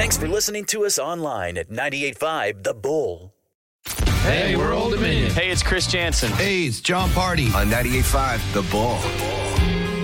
Thanks for listening to us online at 98.5 The Bull. Hey, we're Old Dominion. Hey, it's Chris Jansen. Hey, it's John Party on 98.5 The Bull.